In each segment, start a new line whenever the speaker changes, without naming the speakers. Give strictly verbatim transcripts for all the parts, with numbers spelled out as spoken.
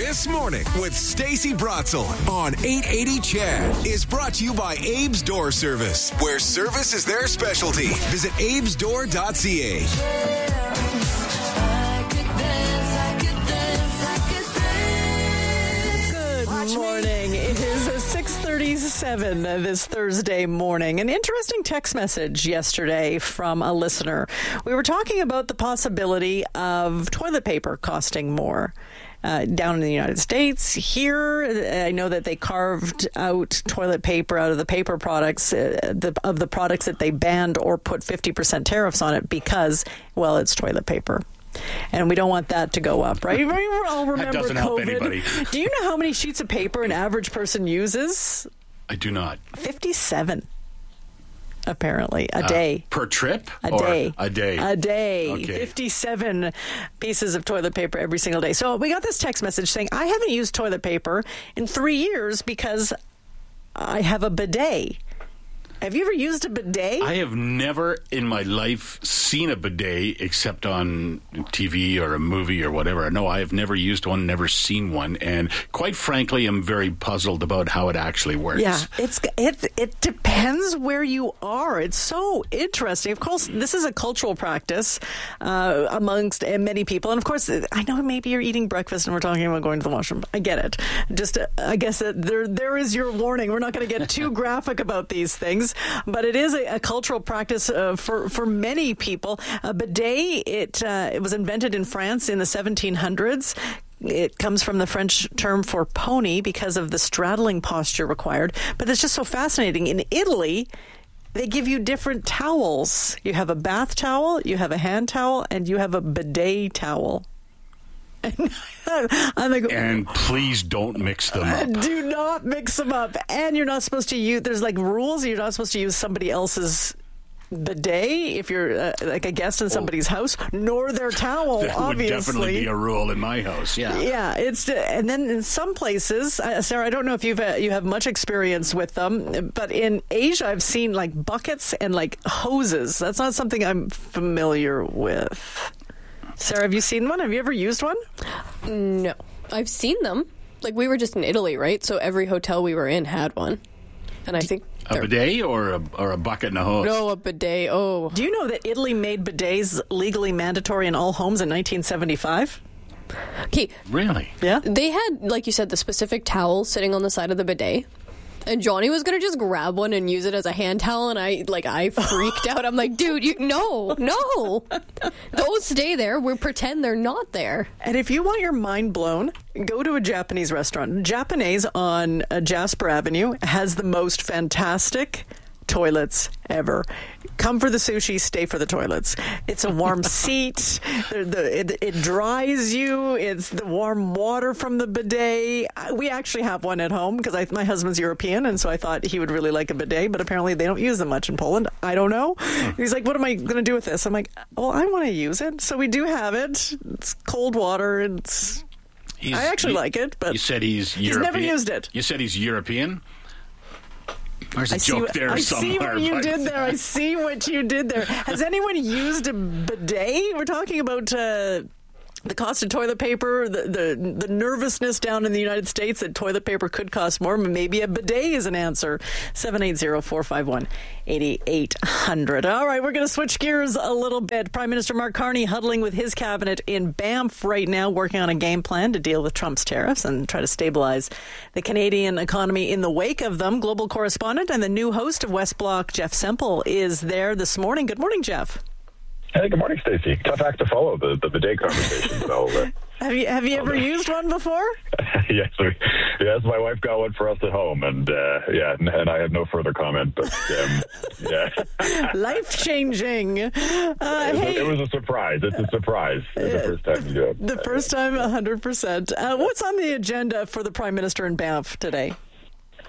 This Morning with Stacey Bratzel on eight eighty C H E D is brought to you by Abe's Door Service, where service is their specialty. Visit abes door dot c a.
Good morning. It is six thirty-seven this Thursday morning. An interesting text message yesterday from a listener. We were talking about the possibility of toilet paper costing more. Uh, down in the United States. Here, I know that they carved out toilet paper out of the paper products, uh, the, of the products that they banned or put fifty percent tariffs on it because, well, it's toilet paper. And we don't want that to go up, right? We all remember
that doesn't
COVID.
help anybody.
Do you know how many sheets of paper an average person uses?
I do not.
fifty-seven. Apparently, a
Uh,
day.
Per trip?
A
Or
day.
A day.
A day.
Okay.
fifty-seven pieces of toilet paper every single day. So we got this text message saying, I haven't used toilet paper in three years because I have a bidet. Have you ever used a bidet?
I have never in my life seen a bidet except on T V or a movie or whatever. No, I have never used one, never seen one. And quite frankly, I'm very puzzled about how it actually works.
Yeah, it's it it depends where you are. It's so interesting. Of course, this is a cultural practice uh, amongst many people. And of course, I know maybe you're eating breakfast and we're talking about going to the washroom. I get it. Just, uh, I guess that there there is your warning. We're not going to get too graphic about these things. But it is a, a cultural practice uh, for for many people. A bidet, it uh, it was invented in France in the seventeen hundreds. It comes from the French term for pony because of the straddling posture required. But it's just so fascinating. In Italy, they give you different towels. You have a bath towel, you have a hand towel, and you have a bidet towel. I'm like,
and please don't mix them up.
Do not mix them up. And you're not supposed to use, there's like rules. You're not supposed to use somebody else's bidet if you're uh, like a guest in somebody's oh. house, nor their towel,
that
obviously.
That would definitely be a rule in my house, yeah.
Yeah, it's, and then in some places, uh, Sarah, I don't know if you've uh, you have much experience with them, but in Asia, I've seen like buckets and like hoses. That's not something I'm familiar with. Sarah, have you seen one? Have you ever used one?
No. I've seen them. Like, we were just in Italy, right? So every hotel we were in had one. And I think...
A bidet or a, or a bucket and a hose?
No, a bidet. Oh.
Do you know that Italy made bidets legally mandatory in all homes in nineteen seventy-five?
Okay.
Really?
Yeah.
They had, like you said, the specific towel sitting on the side of the bidet. And Johnny was going to just grab one and use it as a hand towel, and I like I freaked out. I'm like, dude, you no, no. Those stay there. We pretend they're not there.
And if you want your mind blown, go to a Japanese restaurant. Japanese on uh, Jasper Avenue has the most fantastic toilets ever. Come for the sushi, stay for the toilets. It's a warm seat. The, the, it, it dries you. It's the warm water from the bidet. We actually have one at home because my husband's European, and so I thought he would really like a bidet, but apparently they don't use them much in Poland. I don't know. He's like, what am I going to do with this? I'm like, well, I want to use it. So we do have it. It's cold water. It's he's, I actually he, like it, but
you said he's European.
He's never used it.
You said he's European? There's a
I
joke
see,
there
I
somewhere.
see what you
but...
did there. I see what you did there. Has anyone used a bidet? We're talking about uh, the cost of toilet paper, the, the the nervousness down in the United States that toilet paper could cost more. Maybe a bidet is an answer. seven eight zero, four five one, eight eight zero zero. All right, we're going to switch gears a little bit. Prime Minister Mark Carney huddling with his cabinet in Banff right now, working on a game plan to deal with Trump's tariffs and try to stabilize the Canadian economy in the wake of them. Global correspondent and the new host of West Block, Jeff Semple, is there this morning. Good morning, Jeff.
Hey, good morning, Stacey. Tough act to follow, the, the bidet conversation. So, uh,
have you have you ever used one before?
yes, we, yes. My wife got one for us at home, and uh, yeah, and, and I have no further comment. But um, yeah,
life changing. Uh,
it,
hey,
it was a surprise. It's a surprise. It's the first time you do it.
The first time, a hundred percent. What's on the agenda for the Prime Minister in Banff today?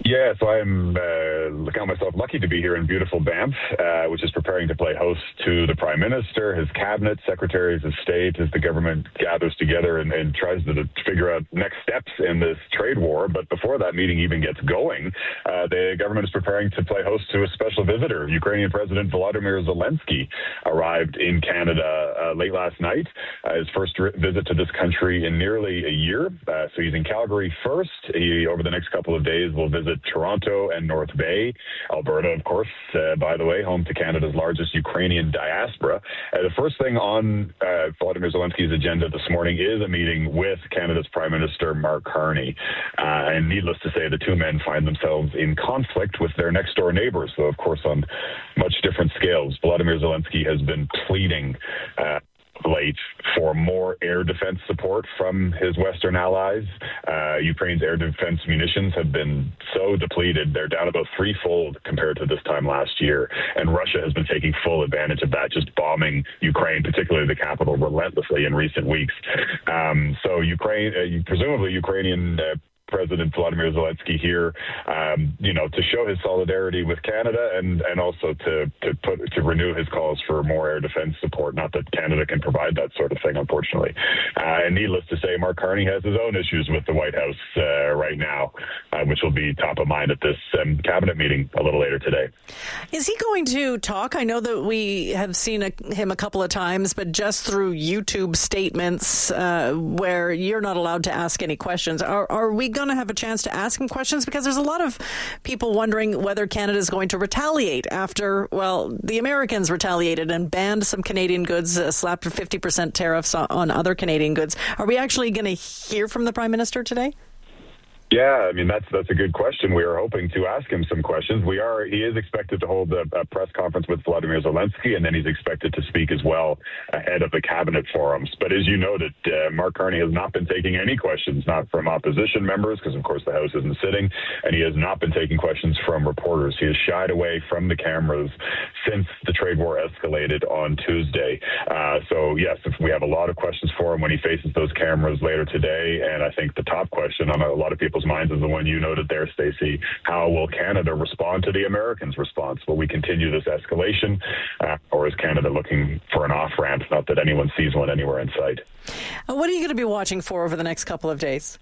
Yeah, so I'm uh, count myself lucky to be here in beautiful Banff, uh, which is preparing to play host to the Prime Minister, his cabinet, secretaries of state, as the government gathers together and, and tries to, to figure out next steps in this trade war. But before that meeting even gets going, uh, the government is preparing to play host to a special visitor. Ukrainian President Volodymyr Zelensky arrived in Canada uh, late last night, uh, his first r- visit to this country in nearly a year. Uh, so he's in Calgary first. He, over the next couple of days, will visit Toronto and North Bay. Alberta, of course, uh, by the way, home to Canada's largest Ukrainian diaspora. Uh, the first thing on uh, Volodymyr Zelensky's agenda this morning is a meeting with Canada's Prime Minister, Mark Carney. Uh, and needless to say, the two men find themselves in conflict with their next-door neighbors, though, of course, on much different scales. Volodymyr Zelensky has been pleading uh, late for more air defense support from his Western allies. Uh, Ukraine's air defense munitions have been so depleted, they're down about threefold compared to this time last year. And Russia has been taking full advantage of that, just bombing Ukraine, particularly the capital, relentlessly in recent weeks. Um, so Ukraine, uh, presumably Ukrainian uh, President Volodymyr Zelensky here, um, you know, to show his solidarity with Canada and, and also to to put to renew his calls for more air defense support. Not that Canada can provide that sort of thing, unfortunately. Uh, and needless to say, Mark Carney has his own issues with the White House uh, right now, uh, which will be top of mind at this um, cabinet meeting a little later today.
Is he going to talk? I know that we have seen a, him a couple of times, but just through YouTube statements uh, where you're not allowed to ask any questions. Are, are we going to have a chance to ask him questions? Because there's a lot of people wondering whether Canada is going to retaliate after, well, the Americans retaliated and banned some Canadian goods, uh, slapped fifty percent tariffs on, on other Canadian goods. Are we actually going to hear from the Prime Minister today?
Yeah, I mean, that's that's a good question. We are hoping to ask him some questions. We are. He is expected to hold a, a press conference with Volodymyr Zelensky, and then he's expected to speak as well ahead of the cabinet forums. But as you noted, uh, Mark Carney has not been taking any questions, not from opposition members, because, of course, the House isn't sitting, and he has not been taking questions from reporters. He has shied away from the cameras since the trade war escalated on Tuesday. Uh, so, yes, if we have a lot of questions for him when he faces those cameras later today, and I think the top question on a lot of people's minds is the one you noted there, Stacey. How will Canada respond to the Americans' response? Will we continue this escalation, uh, or is Canada looking for an off-ramp? Not that anyone sees one anywhere in sight.
Uh, what are you going to be watching for over the next couple of days?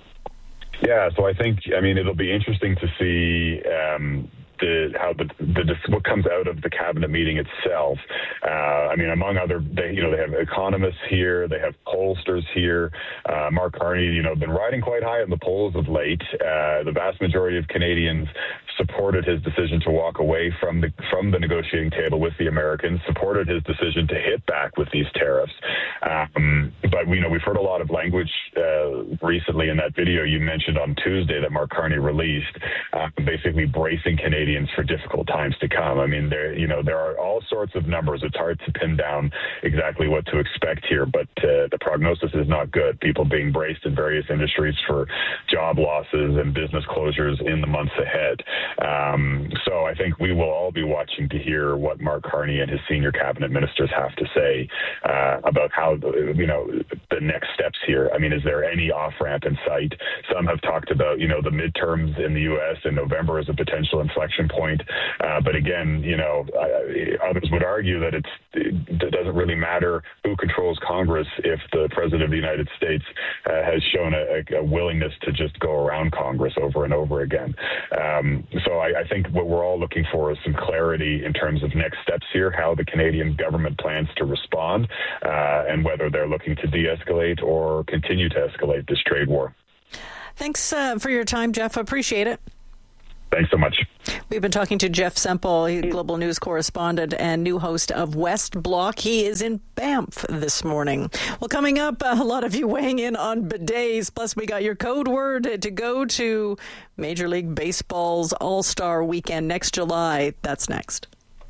Yeah, so I think, I mean, it'll be interesting to see um, the how the, the what comes out of the cabinet meeting itself. Uh, I mean, among other, they, you know, they have economists here, they have pollsters here. Uh, Mark Carney, you know, been riding quite high in the polls of late. Uh, the vast majority of Canadians supported his decision to walk away from the from the negotiating table with the Americans, supported his decision to hit back with these tariffs. Um, but, you know, we've heard a lot of language uh, recently in that video you mentioned on Tuesday that Mark Carney released, uh, basically bracing Canadians for difficult times to come. I mean, there, you know, there are all sorts of numbers. It's hard to pin down exactly what to expect here, but uh, the prognosis is not good. People being braced in various industries for job losses and business closures in the months ahead. Um, so I think we will all be watching to hear what Mark Carney and his senior cabinet ministers have to say uh, about how, you know, the next steps here. I mean, is there any off-ramp in sight? Some have talked about, you know, the midterms in the U S in November as a potential inflection point. Uh, but again, you know, I, others would argue that it's, it doesn't really matter who controls Congress if the President of the United States uh, has shown a, a willingness to just go around Congress over and over again. Um, so I, I think what we're all looking for is some clarity in terms of next steps here, how the Canadian government plans to respond, uh, and whether they're looking to de-escalate or continue to escalate this trade war.
Thanks uh, for your time, Jeff. I appreciate it.
Thanks so much.
We've been talking to Jeff Semple, global news correspondent and new host of West Block. He is in Banff this morning. Well, coming up, a lot of you weighing in on bidets. Plus, we got your code word to go to Major League Baseball's All-Star Weekend next July. That's next.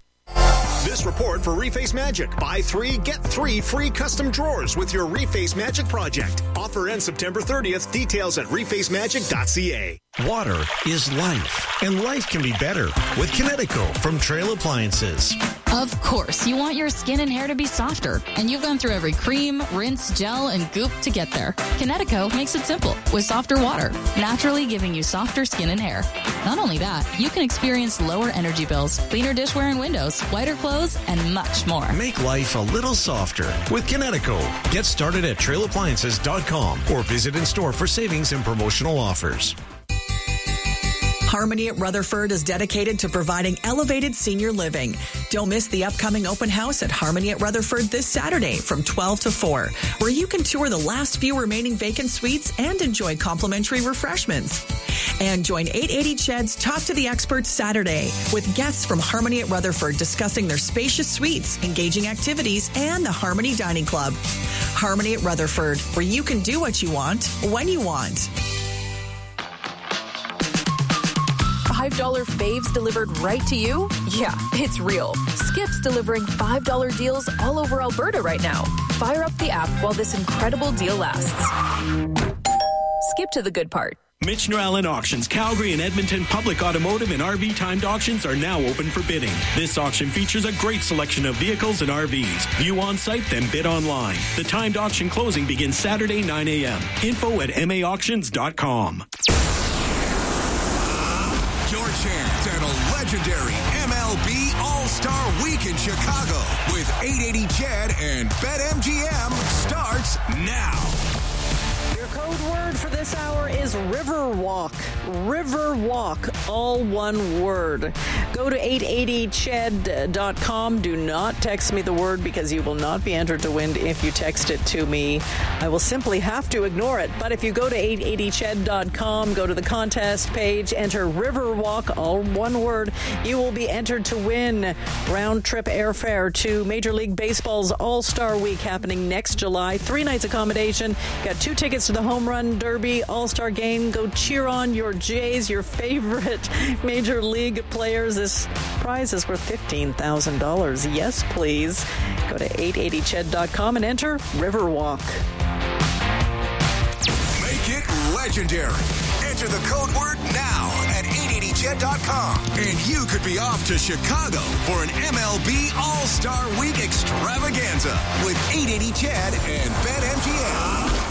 This report for Reface Magic. Buy three, get three free custom drawers with your Reface Magic project. Offer ends September thirtieth. Details at reface magic dot c a.
Water is life, and life can be better with Kinetico from Trail Appliances. Of course, you want your skin and hair to be softer, and you've gone through every cream, rinse, gel, and goop to get there. Kinetico makes it simple with softer water, naturally giving you softer skin and hair. Not only that, you can experience lower energy bills, cleaner dishware and windows, whiter clothes, and much more.
Make life a little softer with Kinetico. Get started at trail appliances dot com or visit in store for savings and promotional offers.
Harmony at Rutherford is dedicated to providing elevated senior living. Don't miss the upcoming open house at Harmony at Rutherford this Saturday from twelve to four, where you can tour the last few remaining vacant suites and enjoy complimentary refreshments. And join eight eighty C H E D's Talk to the Experts Saturday with guests from Harmony at Rutherford discussing their spacious suites, engaging activities, and the Harmony Dining Club. Harmony at Rutherford, where you can do what you want, when you want.
five dollar faves delivered right to you? Yeah, it's real. Skip's delivering five dollar deals all over Alberta right now. Fire up the app while this incredible deal lasts. Skip to the good part.
Michener Allen Auctions, Calgary and Edmonton public automotive and R V timed auctions are now open for bidding. This auction features a great selection of vehicles and R Vs. View on site, then bid online. The timed auction closing begins Saturday, nine a.m. Info at m a auctions dot com.
Your chance at a legendary M L B All-Star Week in Chicago with eight eighty C H E D and BetMGM starts now.
Your code word for this hour is Riverwalk. Riverwalk, all one word. Go to eight eighty C H E D dot com. Do not text me the word because you will not be entered to win if you text it to me. I will simply have to ignore it. But if you go to eight eighty C H E D dot com, go to the contest page, enter Riverwalk, all one word, you will be entered to win round-trip airfare to Major League Baseball's All-Star Week happening next July. Three nights accommodation. Got two tickets to the Home Run Derby All-Star Game. Go cheer on your Jays, your favorite Major League players. This prize is worth fifteen thousand dollars. Yes, please. Go to eight eighty C H E D dot com and enter Riverwalk.
Make it legendary. Enter the code word now at eight eighty C H E D dot com. And you could be off to Chicago for an M L B All-Star Week extravaganza with eight eighty C H E D and BetMGM.